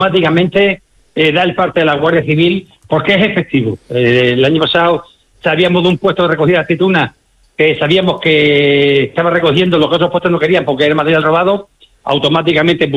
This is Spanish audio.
automáticamente da el parte de la Guardia Civil porque es efectivo. El año pasado sabíamos de un puesto de recogida de aceitunas que sabíamos que estaba recogiendo lo que otros puestos no querían porque era material robado, automáticamente